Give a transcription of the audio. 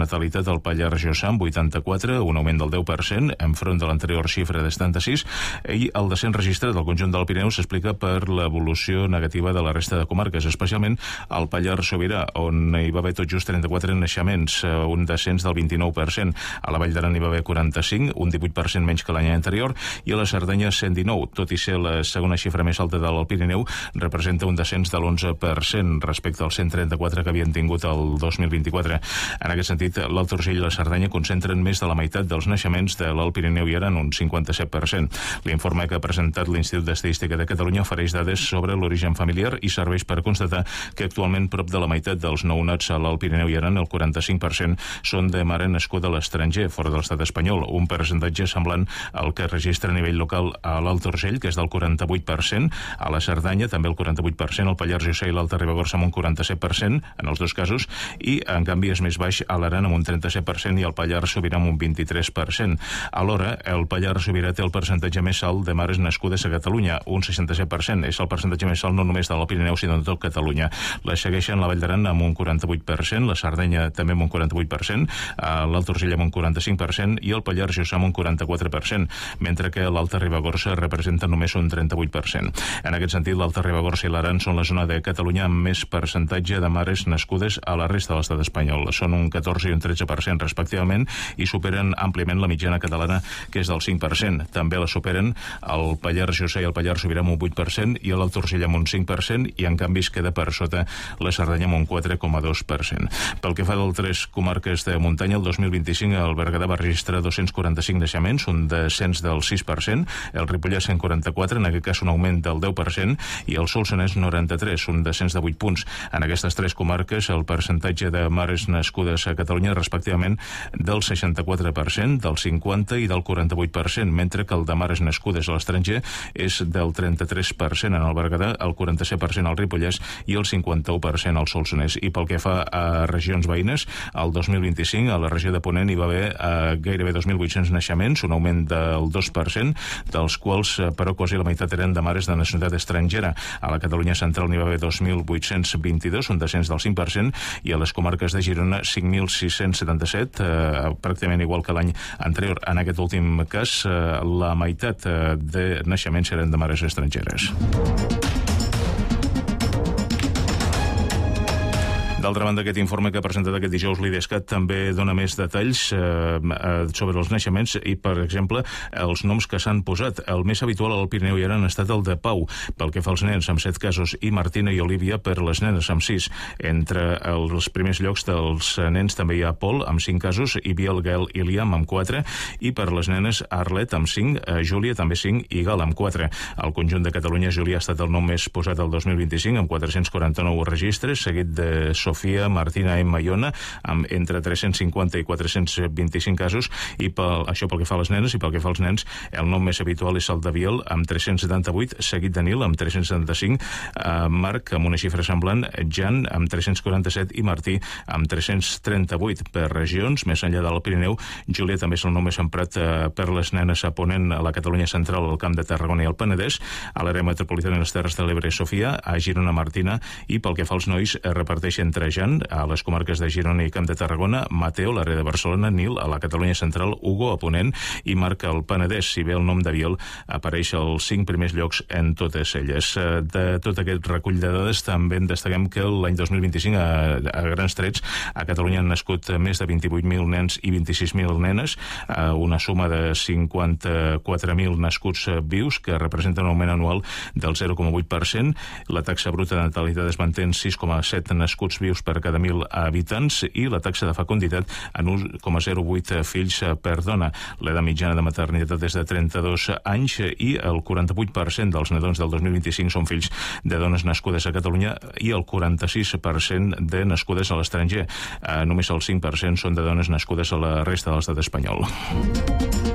natalitat al Pallars Jussà amb 84, un augment del 10%, enfront de l'anterior xifra de 76, i el descens registrat del conjunt del Pirineu s'explica per l'evolució negativa de la resta de comarques, especialment al Pallars Sobirà, on hi va haver tot just 34 naixements, un descens del 29%. A la Vall d'Aran hi va haver 45, un 18% menys que l'any anterior, i a la Cerdanya 119, tot i ser la segona xifra més alta del Pirineu, representa un descens de l'11% respecte als 134 que havien tingut el 2024. En aquest sentit, l'Alt Urgell i la Cerdanya concentren més de la meitat dels naixements de l'Alt Pirineu i Aran, un 57%. L'informe que ha presentat l'Institut d'Estadística de Catalunya ofereix dades sobre l'origen familiar i serveix per constatar que actualment prop de la meitat dels nounats a l'Alt Pirineu i Aran, el 45%, són de mare nascuda a l'estranger, fora de l'estat espanyol, un percentatge semblant al que registra a nivell local a l'Alt Urgell, que és del 48%, a la Cerdanya també el 48%, al Pallars Jussà i l'Alta Ribagorça amb un 47%, en els dos casos, i en canvi és més baix a l'Aran amb un 37% i el Pallars Sobirà amb un 23%. Alhora, el Pallars Sobirà té el percentatge més alt de mares nascudes a Catalunya, un 67%. És el percentatge més alt no només de l'Alt Pirineu, sinó de tot Catalunya. La segueixen la Vall d'Aran amb un 48%, la Cerdanya també amb un 48%, l'Alt Urgell amb un 45% i el Pallars Jussà amb un 44%, mentre que l'Alta Ribagorça representa només un 38%. En aquest sentit, l'Alta Ribagorça i l'Aran són la zona de Catalunya amb més percentatge de mares nascudes a la resta de l'estat espanyol. Són un 14 i un 13% respectivament i superen àmpliament la mitjana catalana, que és del 5%. També la superen el Pallars Jussà i el Pallars Sobirà amb un 8% i l'Alt Urgell amb un 5% i en canvi es queda per sota la Cerdanya amb un 4,2%. Pel que fa d'altres comarques de muntanya, el 2025 el Berguedà va registrar 245 naixements, un descens del 6%, el Ripollès 144, en aquest cas un augment del 10%, i el Solsonès 93, un descens de 8 punts. En aquestes tres comarques el percentatge de mares nascudes a Catalunya respectivament del 64%, del 50% i del 48%, mentre que el de mares nascudes a l'estranger és del 33% en el Berguedà, el 47% al Ripollès i el 51% al Solsonès. I pel que fa a regions veïnes, el 2025 a la regió de Ponent hi va haver gairebé 2.800 naixements, un augment del 2%, dels quals però quasi la meitat eren de mares de nacionalitat estrangera. A la Catalunya central n'hi va haver 2.822, un descens del 5%, i a les comarques de Girona 5.677, pràcticament igual que l'any anterior. En aquest últim cas, la meitat de naixements eren de mares estrangeres. D'altra banda, aquest informe que ha presentat aquest dijous l'IDESCAT també dona més detalls sobre els naixements i, per exemple, els noms que s'han posat. El més habitual al Pirineu i Aran ha estat el de Pau, pel que fa als nens, amb 7 casos, i Martina i Olívia per les nenes, amb 6. Entre els primers llocs dels nens també hi ha Pol, amb 5 casos, i Biel, Gael i Liam, amb 4, i per les nenes Arlet, amb 5, Júlia, també 5, i Gal, amb 4. Al conjunt de Catalunya, Júlia ha estat el nom més posat el 2025, amb 449 registres, seguit de Sofia, Martina, Emma i Ona, amb entre 350 i 425 casos, i això pel que fa a les nenes, i pel que fa als nens, el nom més habitual és el de Biel, amb 378, seguit de Nil, amb 375, Marc, amb una xifra semblant, Jan, amb 347, i Martí, amb 338. Per regions, més enllà del Pirineu, Júlia també és el nom més emprat per les nenes a Ponent, a la Catalunya central, al Camp de Tarragona i al Penedès, a l'àrea metropolitana i les Terres de l'Ebre, Sofia, a Girona, Martina, i pel que fa als nois, es reparteix entre Jan, a les comarques de Girona i Camp de Tarragona, Mateo, l'àrea de Barcelona, Nil, a la Catalunya central, Hugo, a Ponent, i Marc, al Penedès. Si bé el nom de Biel apareix als 5 primers llocs en totes elles. De tot aquest recull de dades també en destaquem que l'any 2025, a grans trets, a Catalunya han nascut més de 28.000 nens i 26.000 nenes, una suma de 54.000 nascuts vius, que representa un augment anual del 0,8%. La taxa bruta de natalitat es manté en 6,7 nascuts vius per cada 1.000 habitants i la taxa de fecunditat en 1,08 fills per dona. L'edat mitjana de maternitat és de 32 anys i el 48% dels nadons del 2025 són fills de dones nascudes a Catalunya i el 46% de nascudes a l'estranger. Només el 5% són de dones nascudes a la resta de l'estat espanyol.